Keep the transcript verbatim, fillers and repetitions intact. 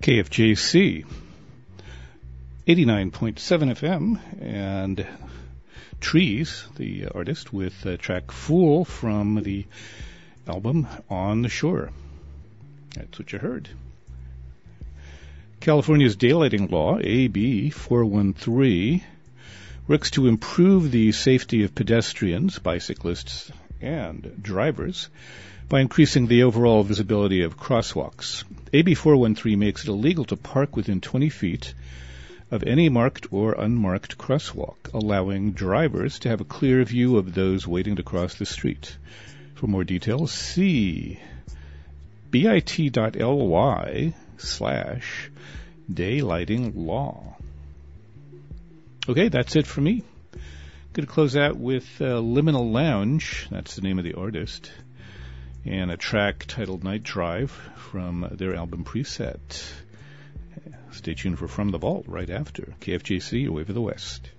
K F J C, eighty-nine point seven F M, and Trees, the artist, with the track Fool from the album On the Shore. That's what you heard. California's daylighting law, A B four one three, works to improve the safety of pedestrians, bicyclists, and drivers by increasing the overall visibility of crosswalks. A B four one three makes it illegal to park within twenty feet of any marked or unmarked crosswalk, allowing drivers to have a clear view of those waiting to cross the street. For more details, see bit.ly slash daylighting law. Okay, that's it for me. Going to close out with uh, Liminal Lounge, that's the name of the artist, and a track titled Night Drive from their album Preset. Stay tuned for From the Vault right after K F J C, A Wave of the West.